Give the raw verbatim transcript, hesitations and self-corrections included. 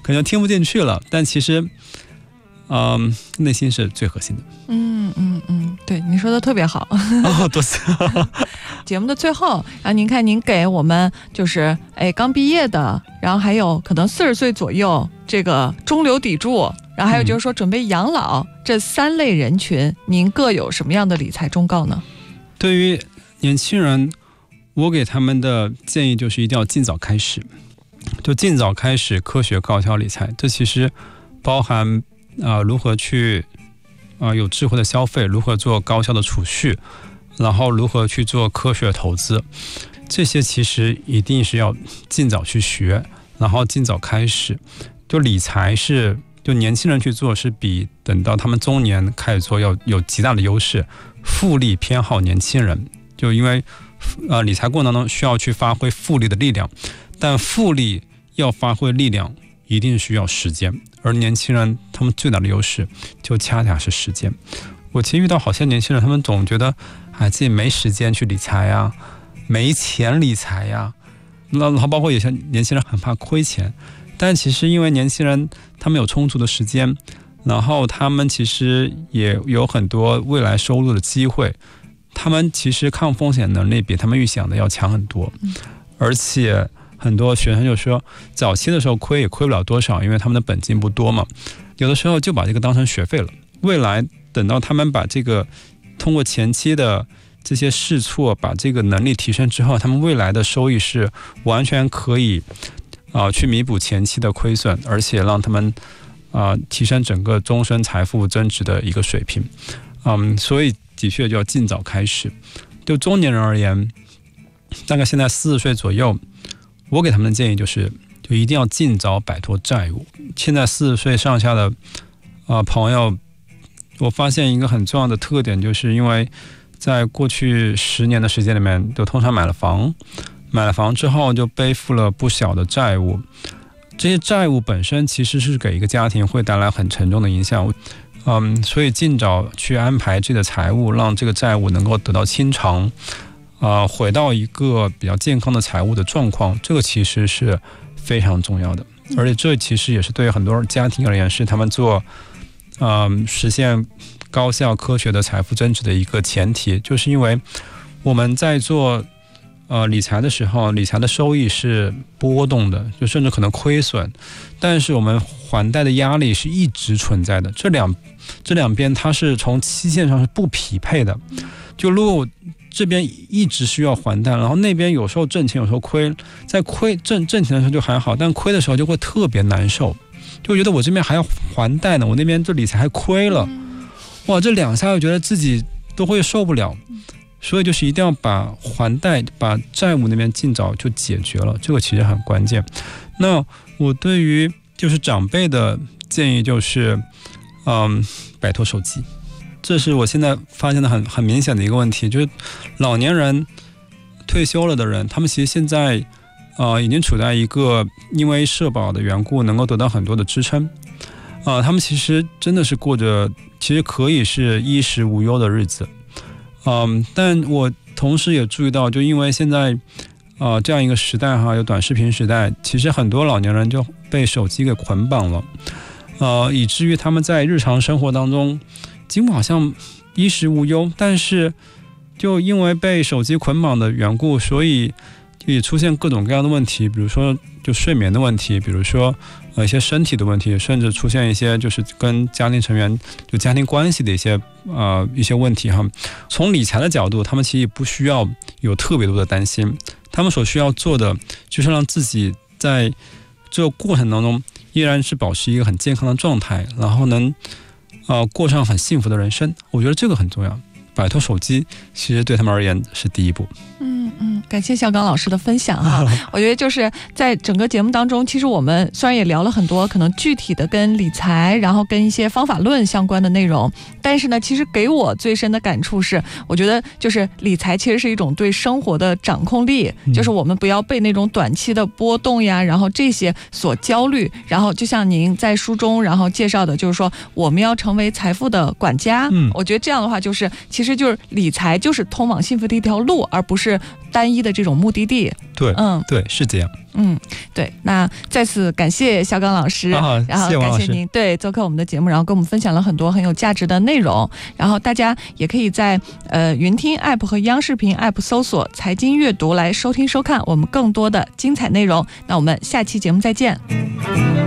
可能听不进去了，但其实嗯，内心是最核心的。 嗯嗯嗯，对，你说的特别好。 哦，多谢。 节目的最后，然后您看您给我们就是哎刚毕业的，然后还有可能四十岁左右这个中流砥柱，然后还有就是说准备养老、嗯、这三类人群，您各有什么样的理财忠告呢？ 对于年轻人，我给他们的建议就是一定要尽早开始，就尽早开始科学高效理财。这其实包含啊、呃、如何去啊、呃、有智慧的消费，如何做高效的储蓄，然后如何去做科学投资，这些其实一定是要尽早去学，然后尽早开始。就理财是就年轻人去做，是比等到他们中年开始做要有极大的优势。复利偏好年轻人，就因为呃理财过程当中需要去发挥复利的力量，但复利要发挥力量一定需要时间，而年轻人他们最大的优势就恰恰是时间。我其实遇到好些年轻人，他们总觉得哎自己没时间去理财呀，没钱理财呀，然后包括有些年轻人很怕亏钱，但其实因为年轻人他们有充足的时间，然后他们其实也有很多未来收入的机会，他们其实抗风险能力比他们预想的要强很多。而且很多学生就说早期的时候亏也亏不了多少，因为他们的本金不多嘛，有的时候就把这个当成学费了，未来等到他们把这个通过前期的这些试错把这个能力提升之后，他们未来的收益是完全可以啊、呃、去弥补前期的亏损，而且让他们啊、呃，提升整个终身财富增值的一个水平。嗯，所以的确就要尽早开始。就中年人而言，大概现在四十岁左右，我给他们的建议就是，就一定要尽早摆脱债务。现在四十岁上下的啊、呃、朋友，我发现一个很重要的特点，就是因为在过去十年的时间里面，就通常买了房，买了房之后就背负了不小的债务。这些债务本身其实是给一个家庭会带来很沉重的影响，嗯，所以尽早去安排这个财务，让这个债务能够得到清偿，啊、呃，回到一个比较健康的财务的状况，这个其实是非常重要的。而且这其实也是对很多家庭而言，是他们做，嗯、呃，实现高效科学的财富增值的一个前提，就是因为我们在做。呃，理财的时候，理财的收益是波动的，就甚至可能亏损，但是我们还贷的压力是一直存在的。这两这两边它是从期限上是不匹配的。就如果我这边一直需要还贷，然后那边有时候挣钱，有时候亏，在亏挣挣钱的时候就还好，但亏的时候就会特别难受，就觉得我这边还要还贷呢，我那边这理财还亏了，哇，这两下就觉得自己都会受不了。所以就是一定要把还贷、把债务那边尽早就解决了，这个其实很关键。那我对于就是长辈的建议就是，嗯，摆脱手机，这是我现在发现的很很明显的一个问题，就是老年人退休了的人，他们其实现在呃已经处在一个因为社保的缘故能够得到很多的支撑，啊、呃，他们其实真的是过着其实可以是衣食无忧的日子。嗯，但我同时也注意到，就因为现在，呃，这样一个时代哈，有短视频时代，其实很多老年人就被手机给捆绑了，呃，以至于他们在日常生活当中，尽管好像衣食无忧，但是就因为被手机捆绑的缘故，所以也出现各种各样的问题，比如说就睡眠的问题，比如说呃一些身体的问题，甚至出现一些就是跟家庭成员就家庭关系的一些呃一些问题哈。从理财的角度，他们其实不需要有特别多的担心，他们所需要做的就是让自己在这个过程当中依然是保持一个很健康的状态，然后能呃过上很幸福的人生。我觉得这个很重要。摆脱手机其实对他们而言是第一步。 嗯嗯，感谢小刚老师的分享哈。我觉得就是在整个节目当中，其实我们虽然也聊了很多可能具体的跟理财，然后跟一些方法论相关的内容，但是呢，其实给我最深的感触是，我觉得就是理财其实是一种对生活的掌控力，嗯、就是我们不要被那种短期的波动呀，然后这些所焦虑。然后就像您在书中然后介绍的，就是说我们要成为财富的管家。嗯，我觉得这样的话，就是其实。 其实就是理财就是通往幸福的一条路，而不是单一的这种目的地。 对， 嗯， 对，是这样。 嗯，对。那再次感谢肖刚老师， 啊、 然后感谢您对做客我们的节目，然后跟我们分享了很多很有价值的内容。然后大家也可以在呃云听 app 和央视频 app 搜索财经阅读来收听收看我们更多的精彩内容。那我们下期节目再见。